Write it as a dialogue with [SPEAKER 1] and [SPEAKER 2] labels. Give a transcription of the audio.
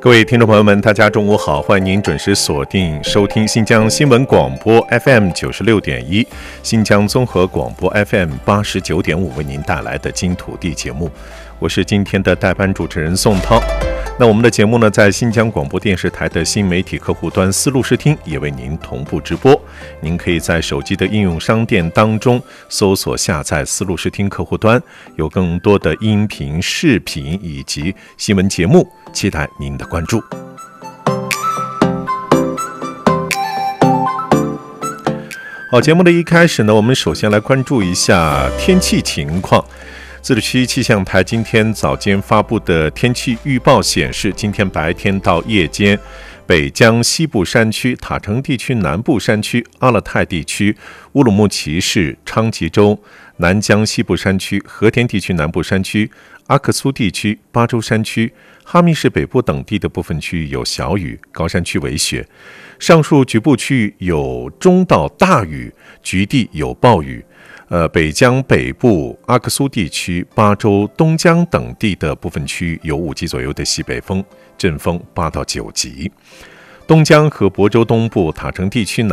[SPEAKER 1] 各位听众朋友们，大家中午好，欢迎您准时锁定收听新疆新闻广播 FM 96.1，新疆综合广播 FM 89.5为您带来的金土地节目，我是今天的代班主持人宋涛。那我们的节目呢，在新疆广播电视台的新媒体客户端丝路视听也为您同步直播。您可以在手机的应用商店当中搜索下载丝路视听客户端，有更多的音频、视频以及新闻节目，期待您的关注。好，节目的一开始呢，我们首先来关注一下天气情况。自治区气象台今天早间发布的天气预报显示，今天白天到夜间，北疆西部山区、塔城地区南部山区、阿勒泰地区、乌鲁木齐市、昌吉州、南疆西部山区、和田地区南部山区、阿克苏地区、巴州山区、哈密市北部等地的部分区域有小雨，高山区为雪。上述局部区域有中到大雨，局地有暴雨。北疆北部、阿克苏地区、巴州、东疆等地的部分区域有5级左右的西北风，阵风8到9级。东疆和亳州东部、塔城地区